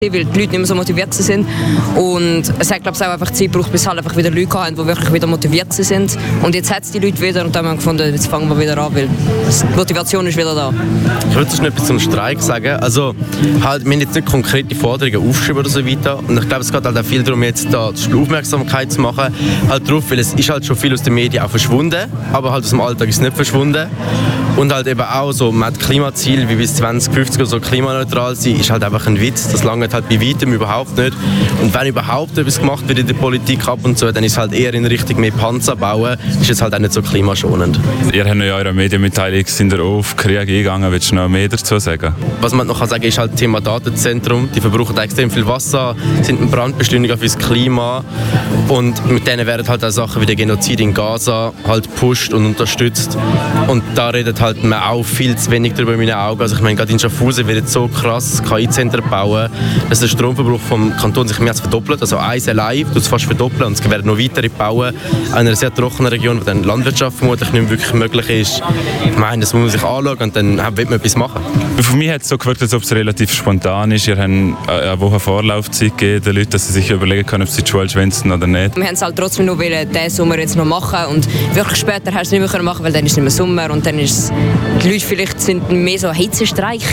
weil die Leute nicht mehr so motiviert sind. Und es hat, glaube ich, auch einfach Zeit gebraucht, bis halt einfach wieder Leute haben, die wirklich wieder motiviert sind. Und jetzt hat es die Leute wieder und dann haben wir gefunden, jetzt fangen wir wieder an, weil die Motivation ist wieder da. Ich würde noch etwas zum Streik sagen. Also, halt, wir haben jetzt nicht konkrete Forderungen aufgeschrieben oder so weiter. Und ich glaube, es geht halt auch viel darum, jetzt da Aufmerksamkeit zu machen. Halt drauf, weil es ist halt schon viel aus den Medien auch verschwunden, aber halt aus dem Alltag ist es nicht verschwunden. Und halt eben auch so, man hat Klimaziel, wie bis 2050 oder so klimaneutral sein, ist halt einfach ein Witz. Das langt halt bei weitem überhaupt nicht. Und wenn überhaupt etwas gemacht wird in der Politik ab und zu, dann ist es halt eher in Richtung mehr Panzer bauen. Ist jetzt halt auch nicht so klimaschonend. Ihr habt ja in eurer Medienmitteilung sind ihr auf Krieg eingegangen. Willst du noch mehr dazu sagen? Was man noch sagen kann, ist halt das Thema Datenzentrum. Die verbrauchen extrem viel Wasser, sind ein Brandbeschleuniger fürs Klima. Und mit denen werden halt auch Sachen wie der Genozid in Gaza halt gepusht und unterstützt. Und da redet halt man auch viel zu wenig darüber in meinen Augen. Also ich meine, gerade in Schaffhausen wird jetzt so krass KI-Zentren bauen, dass der Stromverbrauch vom Kanton sich mehr als verdoppelt. Also eins allein tut es fast verdoppeln und es werden noch weitere bauen. In einer sehr trockenen Region, wo dann Landwirtschaft vermutlich nicht mehr wirklich möglich ist. Ich meine, das muss man sich anschauen und dann will man etwas machen. Für mich hat es so gewirkt, als ob es relativ spontan ist. Ihr habt eine Woche Vorlaufzeit gegeben den Leuten, dass sie sich überlegen können, ob sie die Schule schwänzen oder nicht. Wir haben es halt trotzdem noch diesen Sommer jetzt noch machen und wirklich später hast du es nicht mehr machen, weil dann ist es nicht mehr Sommer und dann ist die Leute vielleicht sind mehr so Hitzestreik.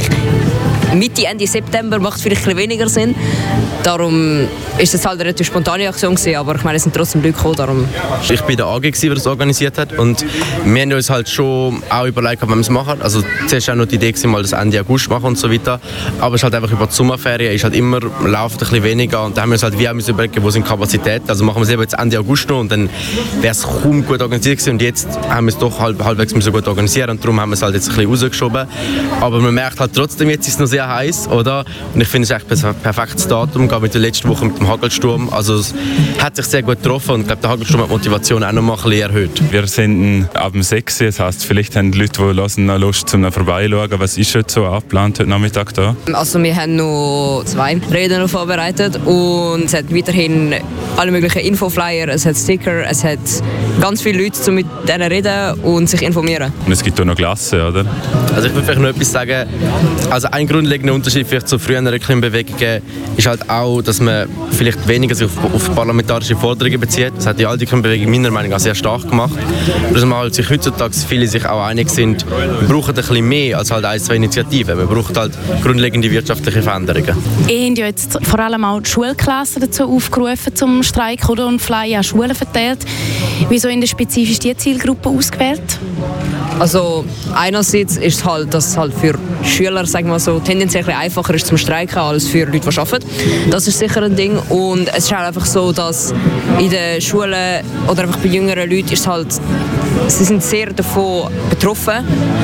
Mitte, Ende September macht es vielleicht ein bisschen weniger Sinn. Darum ist es halt eine relativ spontane Aktion gewesen, aber ich meine, es sind trotzdem Leute gekommen. Darum. Ich war der AG, der das organisiert hat und wir haben uns halt schon auch überlegt, wenn wir es machen. Also zuerst auch noch die Idee, mal das Ende August machen und so weiter. Aber es ist halt einfach über die Sommerferien, ist halt immer, läuft ein bisschen weniger und da haben wir uns halt wie auch überlegt, wo sind Kapazitäten. Also machen wir es eben jetzt Ende August noch und dann wäre es kaum gut organisiert gewesen und jetzt haben wir es doch halbwegs so gut organisieren und darum haben wir es halt jetzt ein bisschen rausgeschoben. Aber man merkt halt trotzdem, jetzt ist es noch sehr heiß, oder? Und ich finde es echt ein perfektes Datum, gerade mit der letzten Woche mit dem Hagelsturm. Also es hat sich sehr gut getroffen und ich glaube, der Hagelsturm hat die Motivation auch noch mal ein bisschen erhöht. Wir sind ab dem 6. Das heisst, vielleicht haben die Leute, die noch Lust zum vorbeischauen. Was ist heute so abgeplant heute Nachmittag da? Also wir haben noch 2 Reden vorbereitet und es hat weiterhin alle möglichen Infoflyer, es hat Sticker, es hat ganz viele Leute, um mit denen reden und sich informieren. Und es gibt auch noch Klassen, oder? Also ich würde vielleicht noch etwas sagen. Also ein grundlegender Unterschied vielleicht zu früheren Klimabewegungen ist halt auch, dass man vielleicht weniger sich auf parlamentarische Forderungen bezieht. Das hat die alte Klimabewegung meiner Meinung nach sehr stark gemacht. Und dass man halt sich heutzutage viele sich auch einig sind, wir brauchen ein bisschen mehr als halt 1-2 Initiativen. Wir brauchen halt grundlegende wirtschaftliche Veränderungen. Ihr habt ja jetzt vor allem auch die Schulklassen dazu aufgerufen zum Streik oder und Flyer an Schulen verteilt. Wieso in der spezifisch die Zielgruppe ausgewählt? Also einerseits ist es halt, dass es halt für Schüler, sagen wir so, tendenziell einfacher ist zum Streiken als für Leute, die arbeiten. Das ist sicher ein Ding. Und es ist halt einfach so, dass in den Schulen oder einfach bei jüngeren Leuten ist halt, sie sind sehr davon betroffen.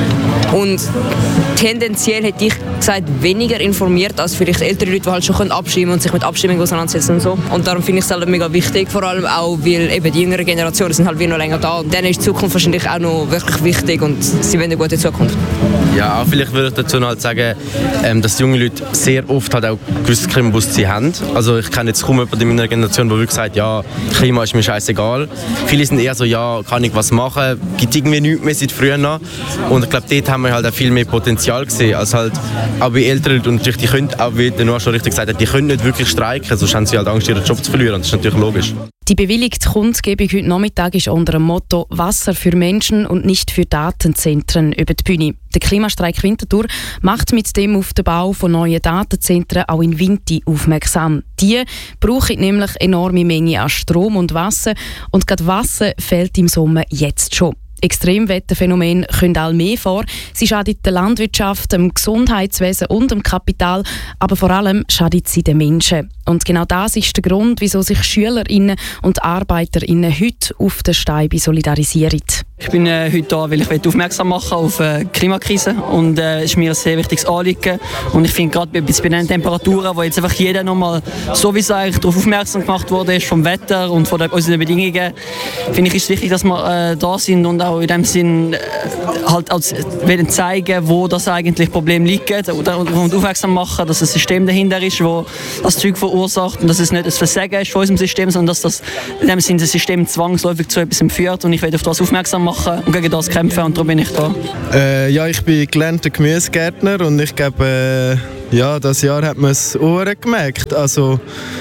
Und tendenziell hätte ich gesagt, weniger informiert als vielleicht ältere Leute, die halt schon abstimmen und sich mit Abstimmung auseinandersetzen und so. Und darum finde ich es halt mega wichtig, vor allem auch, weil eben die jüngeren Generationen sind halt wie noch länger da und denen ist die Zukunft wahrscheinlich auch noch wirklich wichtig und sie wollen eine gute Zukunft. Ja, auch vielleicht würde ich dazu noch halt sagen, dass junge Leute sehr oft halt auch gewisses Klimabewusstsein haben. Also ich kenne jetzt kaum jemanden in meiner Generation, der wirklich sagt, ja, Klima ist mir scheißegal. Viele sind eher so, ja, kann ich was machen, gibt irgendwie nichts mehr seit früher noch. Und ich glaube, dort haben wir halt auch viel mehr Potenzial gesehen, als halt auch bei älteren Leuten. Und natürlich, die können auch, wie der Noah schon richtig gesagt hat, die können nicht wirklich streiken, sonst haben sie halt Angst, ihren Job zu verlieren. Und das ist natürlich logisch. Die bewilligte Kundgebung heute Nachmittag ist unter dem Motto «Wasser für Menschen und nicht für Datenzentren» über die Bühne. Der Klimastreik Winterthur macht mit dem auf den Bau von neuen Datenzentren auch in Winti aufmerksam. Die brauchen nämlich enorme Mengen an Strom und Wasser und gerade Wasser fehlt im Sommer jetzt schon. Extremwetterphänomene kommen all mehr vor. Sie schaden der Landwirtschaft, dem Gesundheitswesen und dem Kapital, aber vor allem schadet sie den Menschen. Und genau das ist der Grund, wieso sich SchülerInnen und ArbeiterInnen heute auf der Steibe solidarisieren. Ich bin heute da, weil ich aufmerksam machen auf die Klimakrise und es ist mir ein sehr wichtiges Anliegen. Und ich finde gerade bei den Temperaturen, wo jetzt einfach jeder nochmal sowieso eigentlich darauf aufmerksam gemacht wurde, vom Wetter und von unseren Bedingungen, finde ich, ist es wichtig, dass wir da sind und auch in dem Sinn halt wollen zeigen, wo das eigentlich Problem liegt und aufmerksam machen, dass ein System dahinter ist, das das Zeug verursacht und dass es nicht ein Versagen ist von unserem System, sondern dass das in dem Sinn das System zwangsläufig zu etwas führt und ich werde auf das aufmerksam machen und gegen das kämpfen und darum bin ich da. Ja, ich bin gelernter Gemüsegärtner und ich gebe Ja, das Jahr hat man es auch gemerkt. Also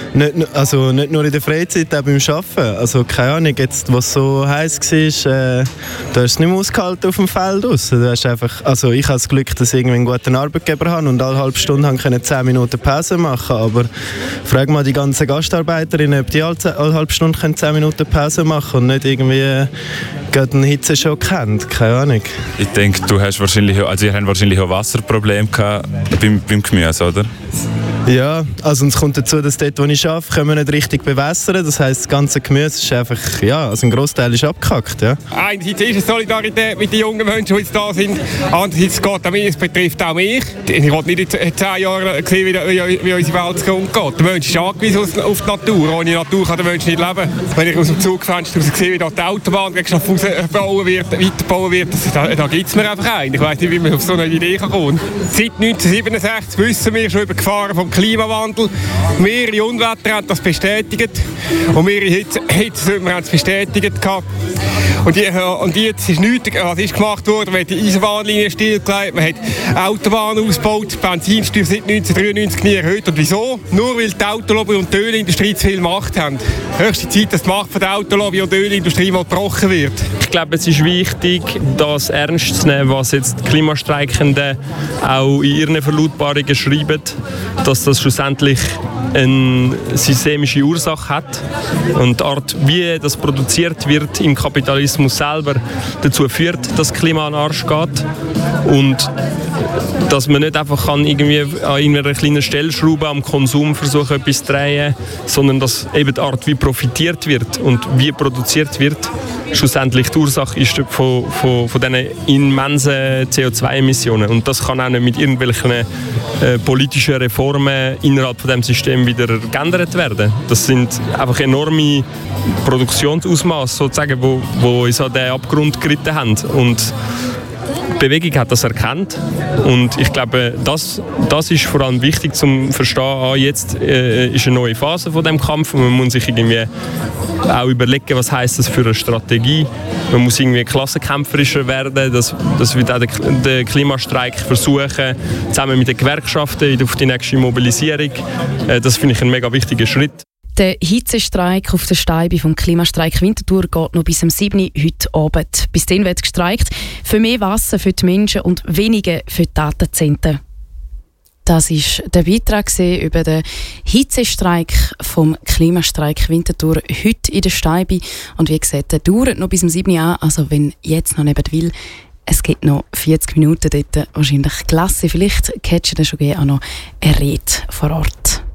nicht nur in der Freizeit, auch beim Arbeiten. Also keine Ahnung, jetzt, was so heiß war, da hast du nicht mehr ausgehalten auf dem Feld raus. Du hast einfach, also ich habe das Glück, dass ich irgendwie einen guten Arbeitgeber habe und alle halbe Stunde können 10 Minuten Pause machen. Aber frag mal die ganzen Gastarbeiterinnen, ob die alle halbe Stunde 10 Minuten Pause machen können und nicht irgendwie gerade einen Hitzeschock kennt. Keine Ahnung. Ich denke, ihr habt wahrscheinlich auch Wasserprobleme gehabt beim Gemüse, oder? Ja, also es kommt dazu, dass dort, wo ich arbeite, können wir nicht richtig bewässern. Das heisst, das ganze Gemüse ist einfach, ja, also ein Grossteil ist abgekackt. Ja. Einerseits ist es Solidarität mit den jungen Menschen, die jetzt da sind. Andererseits geht es es betrifft auch mich. Ich will nicht in 10 Jahren sehen, wie unsere Welt umgeht. Der Mensch ist angewiesen auf die Natur. Ohne Natur kann der Mensch nicht leben. Wenn ich aus dem Zugfenster sehe, wie da die Autobahn gegen Schaffhausen weitergebaut wird, da gibt es mir einfach ein. Ich weiss nicht, wie man auf so eine Idee kommen kann. Seit 1967 wissen wir schon über die Gefahren vom Klimawandel. Mehrere Unwetter haben das bestätigt und mehrere Hitzesommer haben es bestätigt. Und jetzt ist nichts, was ist gemacht worden? Man hat die Eisenbahnlinie stillgelegt, man hat Autobahnen ausgebaut, die Benzinsteuer seit 1993 nie erhöht. Und wieso? Nur weil die Autolobby und die Ölindustrie zu viel Macht haben. Höchste Zeit, dass die Macht von der Autolobby und der Ölindustrie mal gebrochen wird. Ich glaube, es ist wichtig, das ernst zu nehmen, was jetzt die Klimastreikenden auch in ihren Verlautbarungen schreiben, dass das schlussendlich eine systemische Ursache hat und die Art, wie das produziert wird im Kapitalismus selber, dazu führt, dass das Klima an den Arsch geht und dass man nicht einfach irgendwie an irgendeiner kleinen Stellschraube am Konsum versuchen, etwas zu drehen, sondern dass eben die Art, wie profitiert wird und wie produziert wird, schlussendlich die Ursache ist von diesen immensen CO2-Emissionen. Und das kann auch nicht mit irgendwelchen politischen Reformen innerhalb von dem System wieder geändert werden. Das sind einfach enorme Produktionsausmaße, sozusagen, wo uns an den Abgrund geritten haben. Und die Bewegung hat das erkannt und ich glaube, das ist vor allem wichtig zum Verstehen, jetzt ist eine neue Phase von dem Kampf und man muss sich irgendwie auch überlegen, was heisst das für eine Strategie. Man muss irgendwie klassenkämpferischer werden, das wird auch der Klimastreik versuchen, zusammen mit den Gewerkschaften auf die nächste Mobilisierung. Das finde ich einen mega wichtigen Schritt. Der Hitzestreik auf der Steibe vom Klimastreik Winterthur geht noch bis am 7. heute Abend. Bis dann wird gestreikt für mehr Wasser für die Menschen und weniger für die Datenzentren. Das war der Beitrag über den Hitzestreik vom Klimastreik Winterthur heute in der Steibe. Und wie gesagt, der dauert noch bis am 7. an. Also wenn jetzt noch nicht will, es gibt noch 40 Minuten dort, wahrscheinlich klasse. Vielleicht catchen ihr schon auch noch eine Rede vor Ort.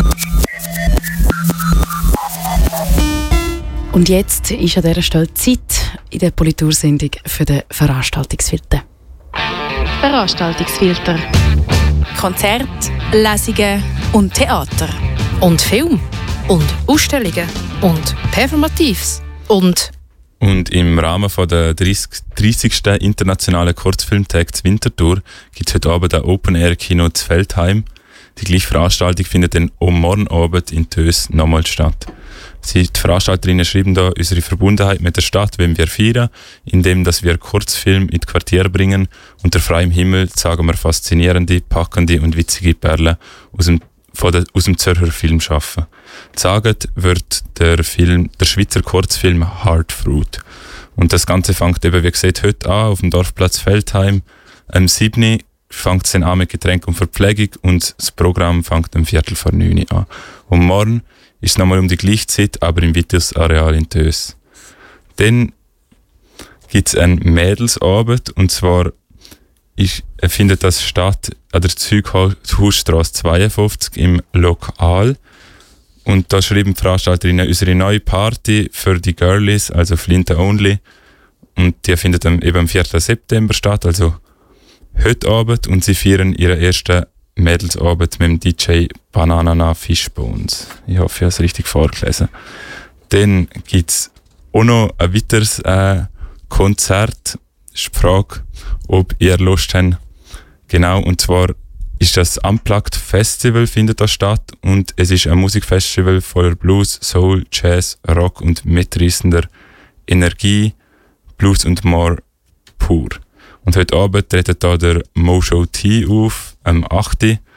Und jetzt ist an dieser Stelle Zeit in der Politursendung für den Veranstaltungsfilter. Veranstaltungsfilter. Konzerte, Lesungen und Theater. Und Film. Und Ausstellungen. Und Performatives. Und im Rahmen von der 30. Internationalen Kurzfilmtag zu Winterthur gibt es heute Abend ein Open-Air-Kino zu Feldheim. Die gleiche Veranstaltung findet dann morgen Abend in Tös nochmal statt. Die Veranstalterinnen schreiben da unsere Verbundenheit mit der Stadt, wenn wir feiern, indem dass wir Kurzfilm in die Quartiere bringen. Unter freiem Himmel zeigen wir faszinierende, packende und witzige Perlen aus dem Zürcher Film schaffen. Gezeigt wird der Schweizer Kurzfilm Heartfruit. Und das Ganze fängt eben, wie gesagt, heute an auf dem Dorfplatz Feldheim. Am 7. fängt es dann an mit Getränk und Verpflegung und das Programm fängt um 8:45 an. Und morgen ist es nochmal um die gleiche Zeit, aber im Vitus-Areal in Tös. Dann gibt es einen Mädelsabend und zwar findet das statt an der Zeughausstrasse 52 im Lokal. Und da schreiben die Veranstalterinnen unsere neue Party für die Girlies, also Flinte Only. Und die findet dann eben am 4. September statt, also heute Abend. Und sie feiern ihren ersten Mädelsabend mit dem DJ Banana Fishbones. Ich hoffe, ich habe es richtig vorgelesen. Dann gibt es auch noch ein weiteres Konzert. Das ist die Frage, ob ihr Lust habt. Genau, und zwar ist das Unplugged Festival, findet da statt. Und es ist ein Musikfestival voller Blues, Soul, Jazz, Rock und mitreißender Energie, Blues und more pur. Und heute Abend tritt da der Mojo T auf, am 8.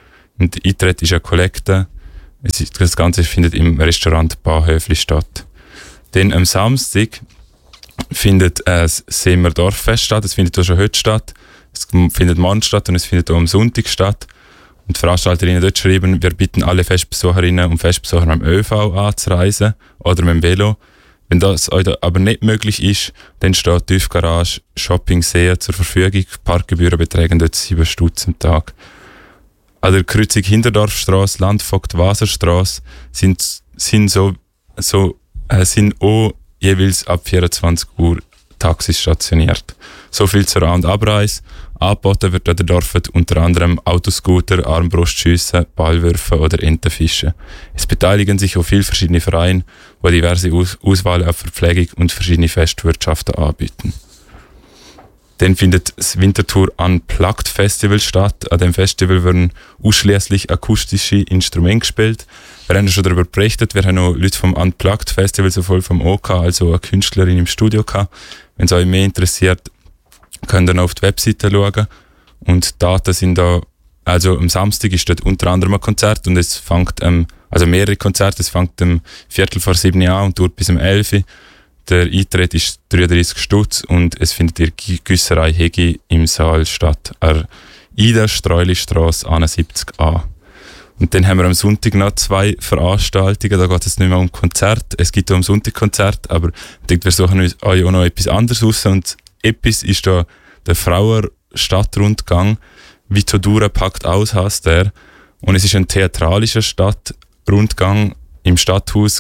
und der Eintritt ist eine Kollekte. Das Ganze findet im Restaurant Bahnhöfli statt. Dann am Samstag findet das Seemer Dorffest statt. Es findet auch schon heute statt. Es findet morgen statt und es findet auch am Sonntag statt. Und die Veranstalterinnen dort schreiben, wir bitten alle Festbesucherinnen und Festbesucher mit dem ÖV anzureisen oder mit dem Velo. Wenn das euch aber nicht möglich ist, dann steht die Tiefgarage Shopping See zur Verfügung. Parkgebühren betragen dort 7 Stutz am Tag. An der Kreuzung Hinterdorfstrasse, Landvogt-Waserstrasse sind auch jeweils ab 24 Uhr Taxis stationiert. So viel zur An- und Abreise. Angeboten wird an der Dorfet unter anderem Autoscooter, Armbrustschiessen, Ballwürfen oder Entenfischen. Es beteiligen sich auch viele verschiedene Vereine, die diverse Auswahl auf Verpflegung und verschiedene Festwirtschaften anbieten. Dann findet das Winterthur Unplugged Festival statt. An dem Festival werden ausschließlich akustische Instrumente gespielt. Wir haben schon darüber berichtet, wir haben noch Leute vom Unplugged Festival, sowohl vom OK als auch eine Künstlerin im Studio gehabt. Wenn es euch mehr interessiert, könnt ihr noch auf die Webseite schauen. Und die Daten sind da, also am Samstag ist dort unter anderem ein Konzert und es fängt, also mehrere Konzerte, es fängt um 6:45 an und dauert bis um 11 Uhr. Der Eintritt ist 33 Stutz und es findet in der Güsserei Hegi im Saal statt, an Ida Streulistrasse 71a. Und dann haben wir am Sonntag noch 2 Veranstaltungen, da geht es nicht mehr um Konzert, es gibt auch am Sonntag Konzert, aber ich denke, wir suchen euch auch noch etwas anderes raus und etwas ist da der Frauer-Stadtrundgang. Vitodura packt aus, heisst der. Und es ist ein theatralischer Stadtrundgang. Im Stadthaus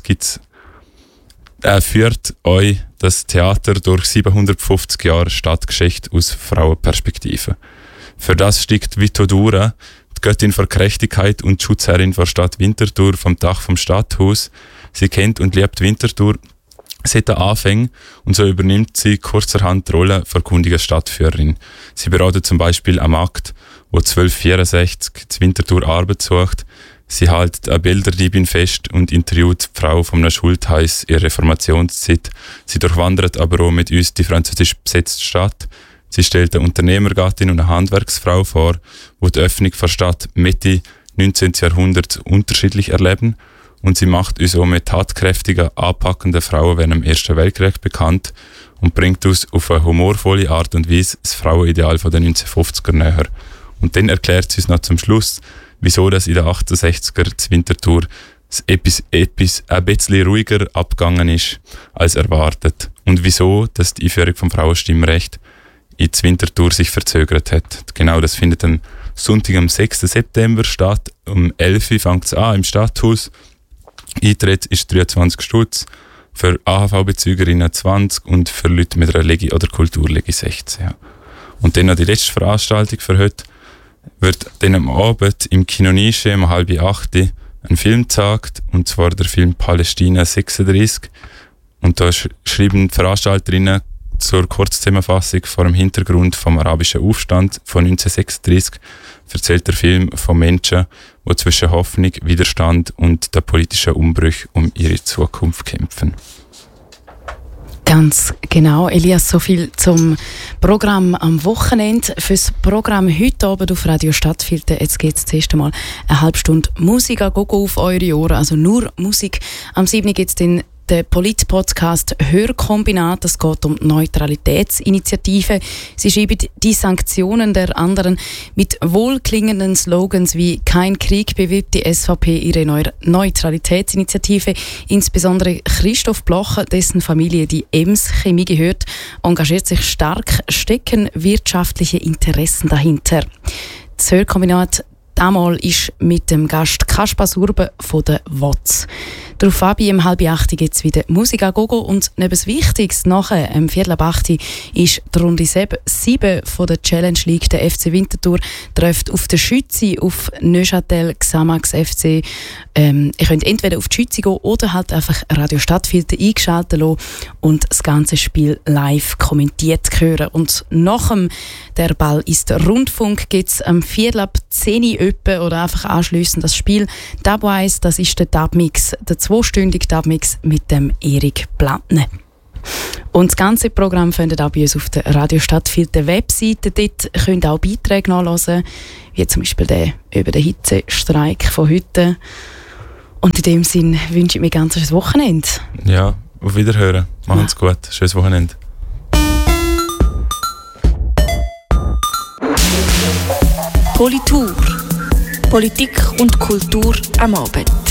führt euch das Theater durch 750 Jahre Stadtgeschichte aus Frauenperspektive. Für das steigt Vitodura, die Göttin für Gerechtigkeit und Schutzherrin der Stadt Winterthur, vom Dach vom Stadthaus. Sie kennt und liebt Winterthur seit den Anfängen und so übernimmt sie kurzerhand die Rolle verkundiger Stadtführerin. Sie beratet zum Beispiel am Akt, wo 1264 die Winterthur Arbeit sucht. Sie hält eine Bilderdiebin fest und interviewt die Frau von einem Schultheiss ihre Reformationszeit. Sie durchwandert aber auch mit uns die französisch besetzte Stadt. Sie stellt eine Unternehmergattin und eine Handwerksfrau vor, die die Öffnung der Stadt Mitte 19. Jahrhundert unterschiedlich erleben. Und sie macht uns auch mit tatkräftigen, anpackenden Frauen während dem Ersten Weltkrieg bekannt und bringt uns auf eine humorvolle Art und Weise das Frauenideal von den 1950er näher. Und dann erklärt sie uns noch zum Schluss, wieso das in den 68er zu Winterthur etwas ein bisschen ruhiger abgegangen ist als erwartet. Und wieso dass die Einführung vom Frauenstimmrecht in Winterthur sich verzögert hat. Genau das findet am Sonntag, am 6. September statt. Um 11 Uhr fängt es an im Stadthaus. Eintritt ist 23 Stutz, für AHV-Bezügerinnen 20 und für Leute mit einer Legi- oder Kulturlegi 16. Ja. Und dann noch die letzte Veranstaltung für heute wird dann am Abend im Kino Nische um 7:30 ein Film gezeigt, und zwar der Film Palästina 36. Und da schreiben die Veranstalterinnen zur Kurzzusammenfassung vor dem Hintergrund vom arabischen Aufstand von 1936 erzählt der Film von Menschen, die zwischen Hoffnung, Widerstand und der politischen Umbruch um ihre Zukunft kämpfen. Ganz genau, Elias, so viel zum Programm am Wochenende. Fürs Programm heute Abend auf Radio Stadtfilter, jetzt geht es zuerst einmal eine halbe Stunde Musik an Gogo auf eure Ohren, also nur Musik. Am 7. geht es dann der Polit-Podcast Hörkombinat. Es geht um die Neutralitätsinitiative. Sie schreiben die Sanktionen der anderen. Mit wohlklingenden Slogans wie «Kein Krieg» bewirbt die SVP ihre Neutralitätsinitiative. Insbesondere Christoph Blocher, dessen Familie die Ems Chemie gehört, engagiert sich stark, stecken wirtschaftliche Interessen dahinter. Das Hörkombinat damals ist mit dem Gast Kaspar Surben von der WOTS. Darauf ab, um 7:30 gibt es wieder Musik an Gogo. Und neben das Wichtigste, nachher, 7:15 ist die Runde 7 von der Challenge League. Der FC Winterthur trifft auf den Schützi, auf Neuchâtel Xamax FC. Ihr könnt entweder auf die Schützi gehen oder halt einfach Radio Stadtfilter eingeschaltet lassen und das ganze Spiel live kommentiert hören. Und nach dem «Der Ball ist der Rundfunk» gibt es am 9:10 oder einfach anschliessend das Spiel Dubwise. Das ist der Dubmix, der 2-stündige Dubmix mit dem Erik Plattner. Und das ganze Programm findet auch bei uns auf der Radio Stadtfilter Webseite. Dort könnt ihr auch Beiträge nachhören, wie zum Beispiel der über den Hitzestreik von heute. Und in dem Sinn wünsche ich mir ganz schönes Wochenende. Ja, auf Wiederhören. Machen's gut. Schönes Wochenende. Politur. Politik und Kultur am Abend.